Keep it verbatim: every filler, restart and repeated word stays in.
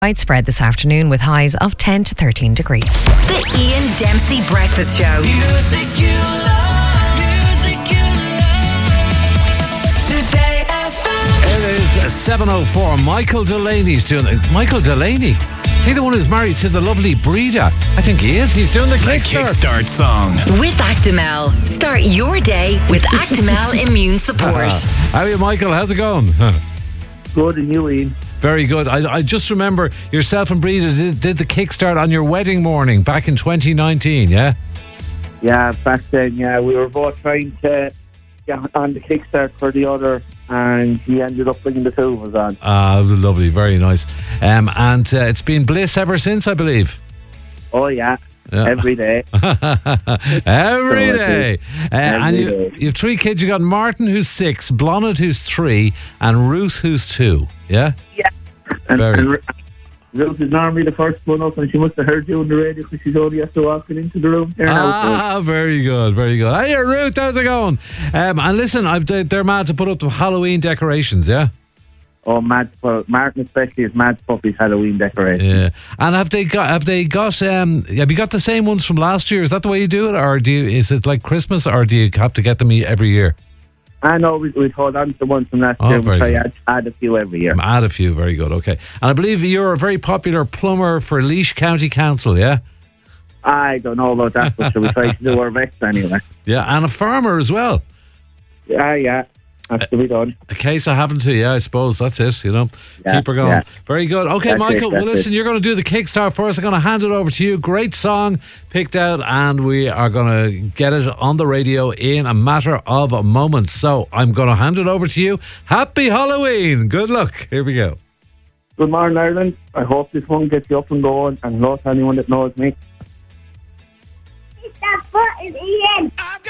Widespread this afternoon with highs of ten to thirteen degrees. The Ian Dempsey Breakfast Show. Music you love, music you love. Today F M. It is seven oh four. Michael Delaney's doing it. Michael Delaney? Is he the one who's married to the lovely Breda? I think he is. He's doing the, the Kickstart. Kickstart song. With Actimel. Start your day with Actimel Immune Support. How are you, Michael? How's it going? Good, and you, Ian? Very good. I, I just remember yourself and Breda did, did the Kickstart on your wedding morning back in twenty nineteen, yeah? Yeah, back then, yeah. We were both trying to get on the Kickstart for the other, and he ended up bringing the two of us on. Ah, it was lovely. Very nice. Um, and uh, it's been bliss ever since, I believe. Oh, yeah. Yeah. Every day. Every So day. Uh, and you, day. you have three kids. You got Martin, who's six, Blonnet, who's three, and Ruth, who's two. Yeah? Yeah. And, Very. and Ru- Ruth is normally the first one up, and she must have heard you on the radio because she's only after walking into the room there now. Ah, very good, very good. Hey, Ruth, how's it going? Um, and listen, I've, they're mad to put up the Halloween decorations, yeah? Oh, mad! Well, Martin especially is mad puppy's Halloween decoration. Yeah. And have they got? Have they got? Um, have you got the same ones from last year? Is that the way you do it, or do you? Is it like Christmas, or do you have to get them every year? I know we we hold on to the ones from last Oh, year. We very try good. add, add a few every year. Add a few. Very good. Okay. And I believe you're a very popular plumber for Laois County Council. Yeah. I don't know about that, but we try to do our best anyway. Yeah, and a farmer as well. Yeah, yeah. Has to be done. A case of having to, yeah, I suppose that's it, you know. Yeah, Keep her going. yeah. Very good. Okay, That's Michael, it, well, that's listen, it. you're going to do the Kickstart for us. I'm going to hand it over to you. Great song picked out, and we are going to get it on the radio in a matter of moments. So I'm going to hand it over to you. Happy Halloween. Good luck. Here we go. Good morning, Ireland. I hope this one gets you up and going, and hello to anyone that knows me. That foot is Ian.